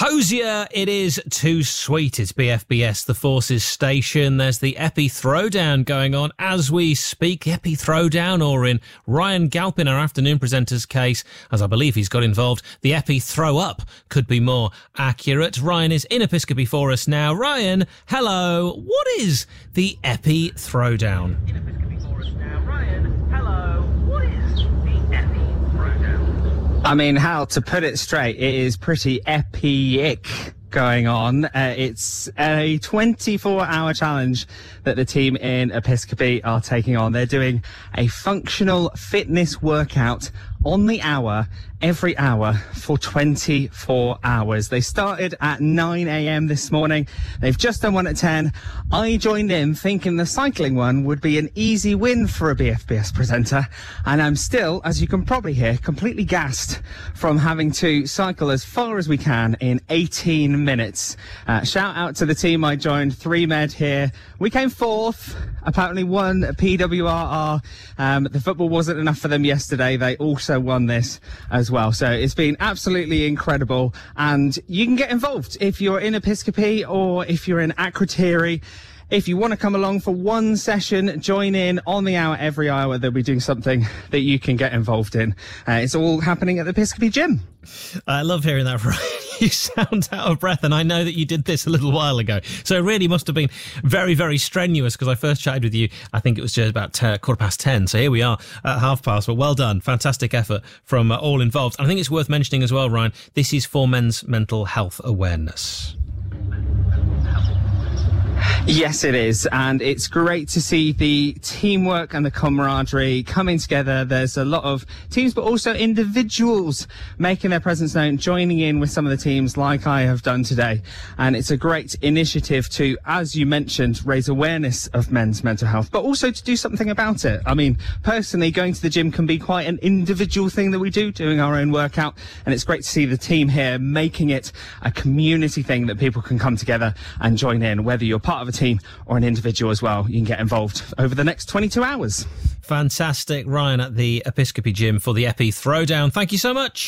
Hosier, it is too sweet. It's BFBS, the Forces station. There's the Epi Throwdown going on as we speak. Epi Throwdown, or in Ryan Galpin, our afternoon presenter's case, as I believe he's got involved, the Epi Throw Up could be more accurate. Ryan is in Episcopi for us now. Ryan, hello. What is the Epi Throwdown? I mean, Hal, to put it straight, it is pretty epic going on. It's a 24-hour challenge that the team in Episcopi are taking on. They're doing a functional fitness workout on the hour, every hour, for 24 hours. They started at 9 a.m. this morning. They've just done one at 10. I joined in thinking the cycling one would be an easy win for a BFBS presenter. And I'm still, as you can probably hear, completely gassed from having to cycle as far as we can in 18 minutes. Shout out to the team I joined, 3Med here. We came fourth, apparently won a PWRR. The football wasn't enough for them yesterday. They also won this as well. So it's been absolutely incredible. And you can get involved if you're in Episcopi or if you're in Akrotiri. If you want to come along for one session, join in on the hour, every hour. They'll be doing something that you can get involved in. It's all happening at the Episcopi gym. I love hearing that, Ryan. You sound out of breath, and I know that you did this a little while ago. So it really must have been very, very strenuous, because I first chatted with you, I think it was just about 10:15. So here we are at past. But well done. Fantastic effort from all involved. And I think it's worth mentioning as well, Ryan, this is for Men's Mental Health Awareness. Yes, it is. And it's great to see the teamwork and the camaraderie coming together. There's a lot of teams, but also individuals making their presence known, joining in with some of the teams like I have done today. And it's a great initiative to, as you mentioned, raise awareness of men's mental health, but also to do something about it. I mean, personally, going to the gym can be quite an individual thing that we do, doing our own workout. And it's great to see the team here making it a community thing that people can come together and join in, whether you're part of a team or an individual as well. You can get involved over the next 22 hours. Fantastic. Ryan at the Episcopi gym for the Epi Throwdown. Thank you so much.